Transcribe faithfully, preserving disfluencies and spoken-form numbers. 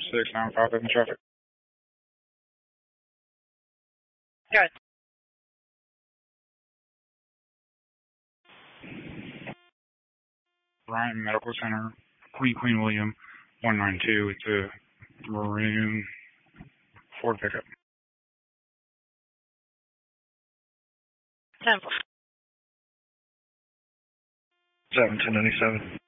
six nine five in traffic. Good. Ryan Medical Center, Queen Queen William, one nine two. It's a maroon Ford pickup. ten. seventeen ninety-seven.